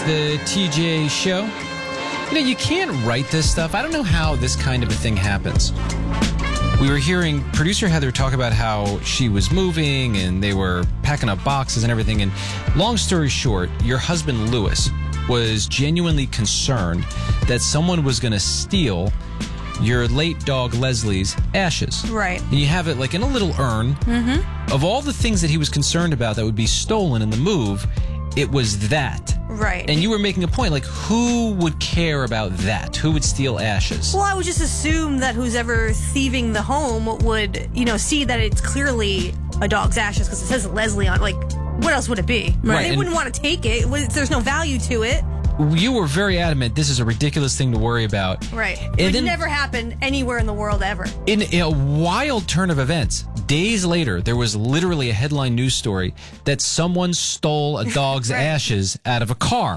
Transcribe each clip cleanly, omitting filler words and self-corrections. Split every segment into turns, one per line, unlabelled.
The TJ Show. You know, you can't write this stuff. I don't know how this kind of a thing happens. We were hearing producer Heather talk about how she was moving and they were packing up boxes and everything. And long story short, your husband, Lewis, was genuinely concerned that someone was going to steal your late dog Leslie's ashes.
Right.
And you have it like in a little urn. Mm-hmm. Of all the things that he was concerned about that would be stolen in the move, it was that.
Right.
And you were making a point, like, who would care about that? Who would steal ashes?
Well, I would just assume that who's ever thieving the home would, see that it's clearly a dog's ashes because it says Leslie on it. Like, what else would it be?
Right.
They wouldn't want to take it. There's no value to it.
You were very adamant this is a ridiculous thing to worry about.
Right.
And
It would
then,
never happen anywhere in the world ever.
in a wild turn of events, days later, there was literally a headline news story that someone stole a dog's
Right.
ashes out of a car.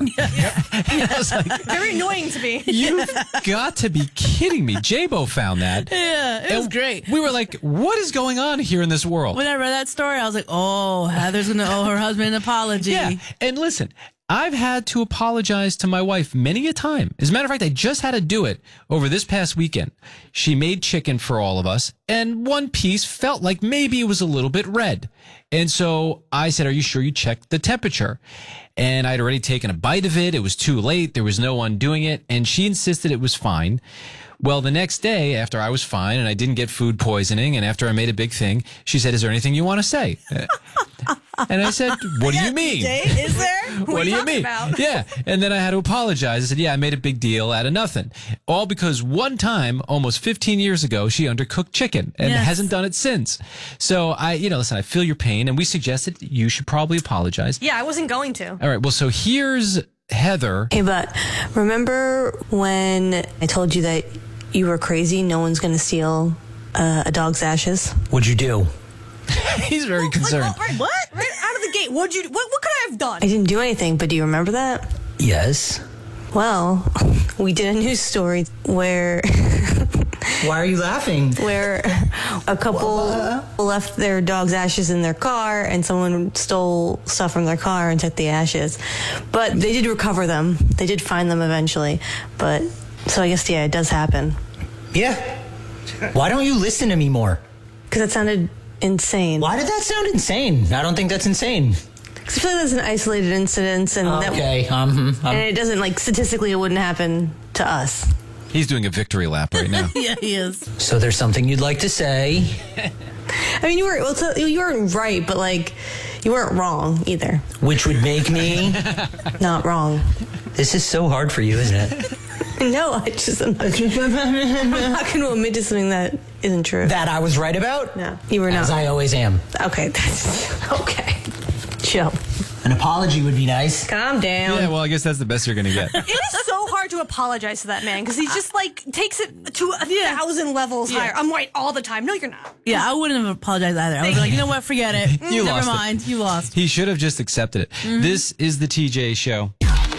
I was like,
Very annoying to me.
you've got to be kidding me. J-Bo found that.
Yeah, it was
And
great.
We were like, what is going on here in this world?
When I read that story, I was like, oh, Heather's going to owe her husband an apology.
Yeah, and listen, I've had to apologize to my wife many a time. As a matter of fact, I just had to do it over this past weekend. She made chicken for all of us, and one piece felt like maybe it was a little bit red. And so I said, are you sure you checked the temperature? And I'd already taken a bite of it. It was too late. There was no one doing it. And she insisted it was fine. Well, the next day, after I was fine and I didn't get food poisoning, and after I made a big thing, she said, is there anything you want to say? And I said, what do you mean?
TJ, is there?
What do you mean?
About?
Yeah. And then I had to apologize. I said, yeah, I made a big deal out of nothing. All because one time, almost 15 years ago, she undercooked chicken and
Yes.
hasn't done it since. So listen, I feel your pain, and we suggested you should probably apologize.
Yeah, I wasn't going to.
All right. Well, so here's Heather.
Hey, but remember when I told you that you were crazy? No one's going to steal a dog's ashes?
What'd you do?
He's very concerned.
What? Right out of the gate. What could I have done?
I didn't do anything, but do you remember that?
Yes.
Well, we did a news story where
Why are you laughing?
a couple left their dog's ashes in their car and someone stole stuff from their car and took the ashes. But they did recover them. They did find them eventually. But so I guess, yeah, it does happen.
Yeah. Why don't you listen to me more?
Because that sounded insane.
Why did that sound insane? I don't think that's insane.
Because I feel like that's an isolated incident and
Okay.
and it doesn't, like, statistically it wouldn't happen to us.
He's doing a victory lap right now.
Yeah, he is.
So there's something you'd like to say?
I mean, you weren't right, but, like, you weren't wrong either.
Which would make me...
Not wrong.
This is so hard for you, isn't it?
No, I'm not going to admit to something that isn't true.
That I was right about?
No, you were not.
As I always am.
Okay, that's okay. Chill.
An apology would be nice.
Calm down.
Yeah, well, I guess that's the best you're going to get.
It is so hard to apologize to that man because he just takes it to 1,000 levels higher. I'm right all the time. No, you're not.
Yeah, I wouldn't have apologized either. I was like, you know what? Forget it.
You
Never
lost it.
mind. You lost.
He should have just accepted it. This is the TJ Show.